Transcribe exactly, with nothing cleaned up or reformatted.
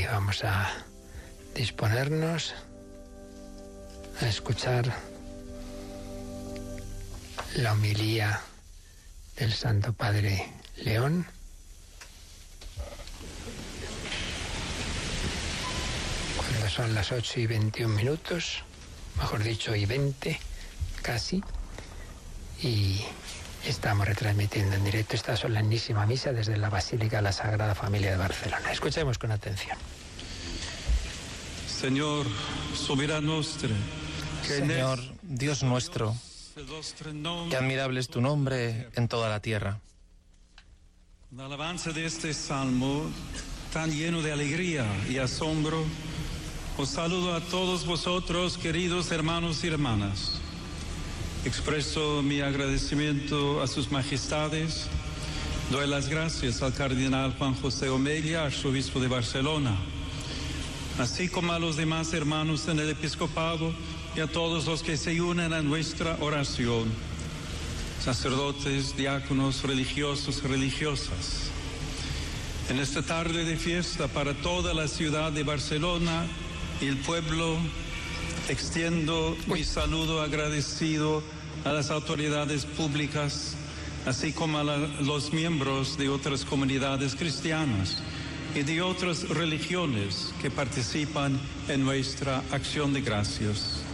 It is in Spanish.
y vamos a disponernos a escuchar la homilía del Santo Padre León. Cuando son las ocho y veintiún minutos, mejor dicho, y veinte casi, y estamos retransmitiendo en directo esta solemnísima misa desde la Basílica de la Sagrada Familia de Barcelona. Escuchemos con atención. Señor, soberano nostro, Señor, Dios nuestro, qué admirable es tu nombre en toda la tierra. La alabanza de este salmo, tan lleno de alegría y asombro, os saludo a todos vosotros, queridos hermanos y hermanas. Expreso mi agradecimiento a sus majestades. Doy las gracias al cardenal Juan José Omella, arzobispo de Barcelona, así como a los demás hermanos en el episcopado y a todos los que se unen a nuestra oración, sacerdotes, diáconos, religiosos y religiosas. En esta tarde de fiesta para toda la ciudad de Barcelona y el pueblo, extiendo mi saludo agradecido a las autoridades públicas, así como a la, los miembros de otras comunidades cristianas y de otras religiones que participan en nuestra acción de gracias.